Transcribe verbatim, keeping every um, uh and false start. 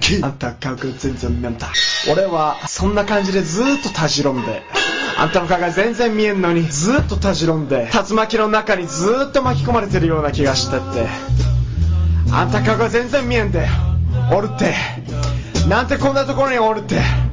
あんた顔が全然見えんだ。俺はそんな感じでずーっとたじろんで、あんたの顔が全然見えんのにずーっとたじろんで、竜巻の中にずーっと巻き込まれてるような気がしてって、あんた顔が全然見えんでおるって、なんてこんなところにおるって。